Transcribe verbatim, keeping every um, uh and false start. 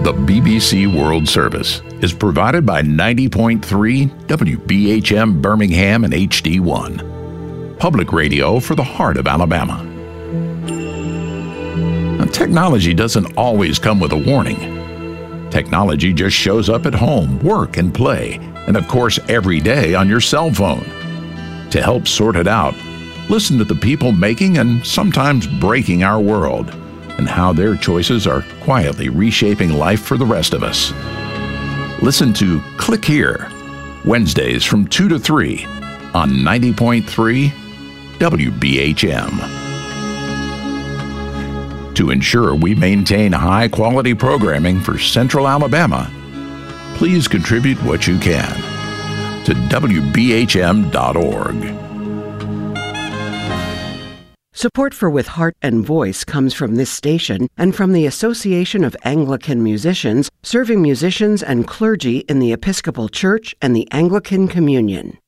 The B B C World Service is provided by ninety point three W B H M Birmingham and H D one. Public radio for the heart of Alabama. Now, technology doesn't always come with a warning. Technology just shows up at home, work, and play, and of course every day on your cell phone. To help sort it out, listen to the people making and sometimes breaking our world, and how their choices are quietly reshaping life for the rest of us. Listen to Click Here, Wednesdays from two to three on ninety point three W B H M. To ensure we maintain high-quality programming for Central Alabama, please contribute what you can to W B H M dot org. Support for With Heart and Voice comes from this station and from the Association of Anglican Musicians, serving musicians and clergy in the Episcopal Church and the Anglican Communion.